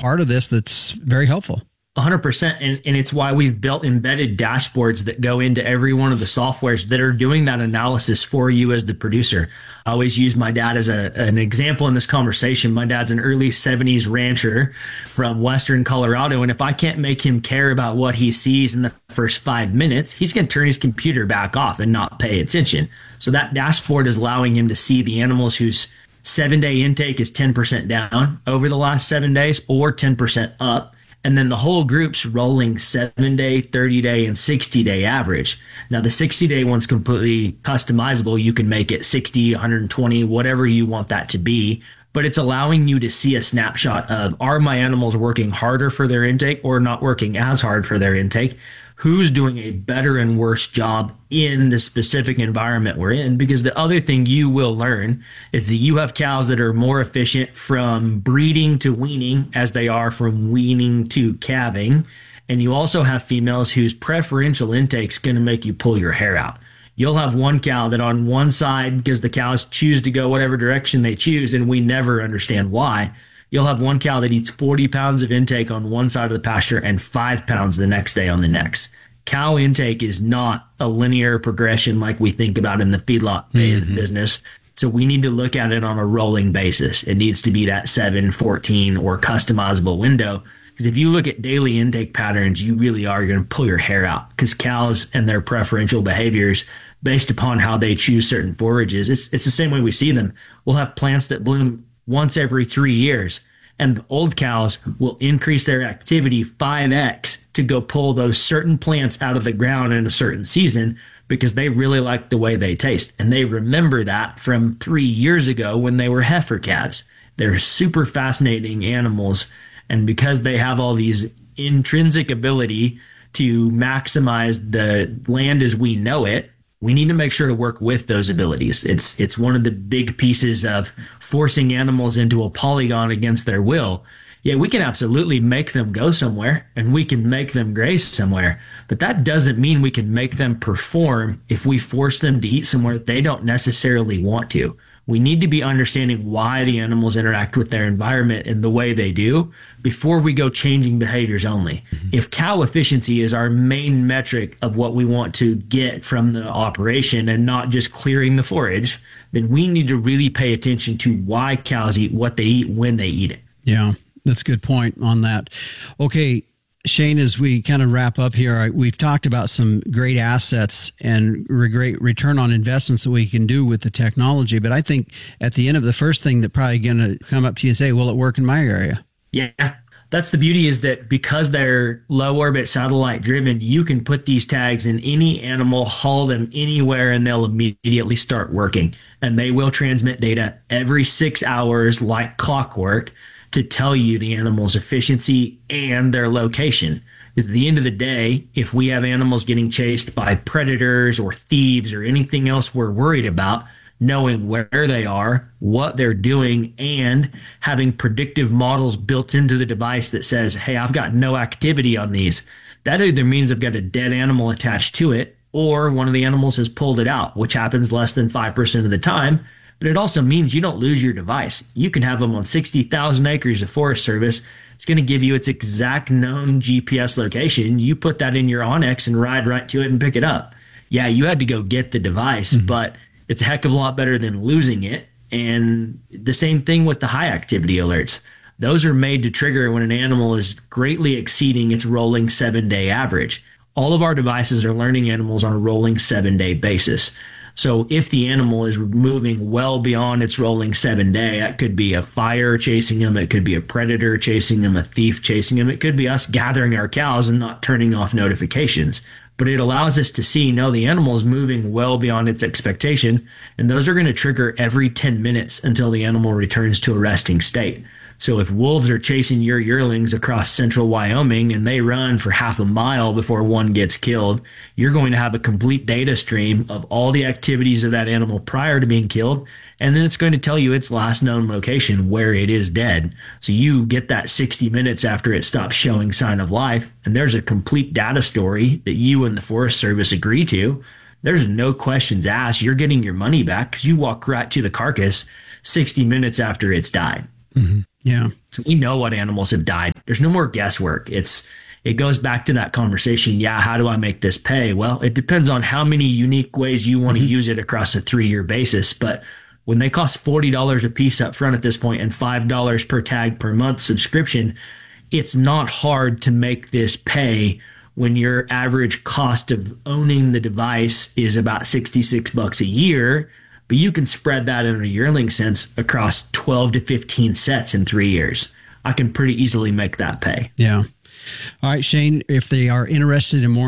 part of this that's very helpful. 100%. And it's why we've built embedded dashboards that go into every one of the softwares that are doing that analysis for you as the producer. I always use my dad as an example in this conversation. My dad's an early 70s rancher from Western Colorado. And if I can't make him care about what he sees in the first 5 minutes, he's going to turn his computer back off and not pay attention. So that dashboard is allowing him to see the animals whose 7-day intake is 10% down over the last 7 days or 10% up. And then the whole group's rolling 7-day, 30-day, and 60-day average. Now, the 60-day one's completely customizable. You can make it 60, 120, whatever you want that to be. But it's allowing you to see a snapshot of, are my animals working harder for their intake or not working as hard for their intake? Who's doing a better and worse job in the specific environment we're in? Because the other thing you will learn is that you have cows that are more efficient from breeding to weaning as they are from weaning to calving. And you also have females whose preferential intake is going to make you pull your hair out. You'll have one cow that on one side, because the cows choose to go whatever direction they choose, and we never understand why, you'll have one cow that eats 40 pounds of intake on one side of the pasture and 5 pounds the next day on the next. Cow intake is not a linear progression like we think about in the feedlot business. So we need to look at it on a rolling basis. It needs to be that 7, 14, or customizable window. Because if you look at daily intake patterns, you really are going to pull your hair out, because cows and their preferential behaviors based upon how they choose certain forages, it's the same way we see them. We'll have plants that bloom once every 3 years, and old cows will increase their activity 5x to go pull those certain plants out of the ground in a certain season because they really like the way they taste. And they remember that from 3 years ago when they were heifer calves. They're super fascinating animals. And because they have all these intrinsic ability to maximize the land as we know it, we need to make sure to work with those abilities. It's one of the big pieces of forcing animals into a polygon against their will. Yeah, we can absolutely make them go somewhere and we can make them graze somewhere, but that doesn't mean we can make them perform if we force them to eat somewhere they don't necessarily want to. We need to be understanding why the animals interact with their environment in the way they do before we go changing behaviors only. If cow efficiency is our main metric of what we want to get from the operation and not just clearing the forage, then we need to really pay attention to why cows eat what they eat when they eat it. Yeah, that's a good point on that. Okay, Shane, as we kind of wrap up here, we've talked about some great assets and great return on investments that we can do with the technology. But I think at the end of the first thing that probably going to come up to you and say, will it work in my area? Yeah, that's the beauty, is that because they're low orbit satellite driven, you can put these tags in any animal, haul them anywhere, and they'll immediately start working. And they will transmit data every 6 hours like clockwork to tell you the animal's efficiency and their location. Because at the end of the day, if we have animals getting chased by predators or thieves or anything else we're worried about, knowing where they are, what they're doing, and having predictive models built into the device that says, hey, I've got no activity on these. That either means I've got a dead animal attached to it, or one of the animals has pulled it out, which happens less than 5% of the time. But it also means you don't lose your device. You can have them on 60,000 acres of Forest Service. It's going to give you its exact known GPS location. You put that in your Onyx and ride right to it and pick it up. Yeah, you had to go get the device, but it's a heck of a lot better than losing it. And the same thing with the high activity alerts. Those are made to trigger when an animal is greatly exceeding its rolling 7-day average. All of our devices are learning animals on a rolling 7-day basis. So if the animal is moving well beyond its rolling 7-day, that could be a fire chasing them, it could be a predator chasing them, a thief chasing them, it could be us gathering our cows and not turning off notifications. But it allows us to see, no, the animal is moving well beyond its expectation, and those are going to trigger every 10 minutes until the animal returns to a resting state. So if wolves are chasing your yearlings across central Wyoming and they run for half a mile before one gets killed, you're going to have a complete data stream of all the activities of that animal prior to being killed. And then it's going to tell you its last known location where it is dead. So you get that 60 minutes after it stops showing sign of life. And there's a complete data story that you and the Forest Service agree to. There's no questions asked. You're getting your money back because you walk right to the carcass 60 minutes after it's died. Yeah. So we know what animals have died. There's no more guesswork. It goes back to that conversation. Yeah, how do I make this pay? Well, it depends on how many unique ways you want to use it across a 3-year basis. But when they cost $40 a piece up front at this point and $5 per tag per month subscription, it's not hard to make this pay when your average cost of owning the device is about $66 a year, but you can spread that in a yearling sense across 12 to 15 sets in 3 years. I can pretty easily make that pay. Yeah. All right, Shane, if they are interested in more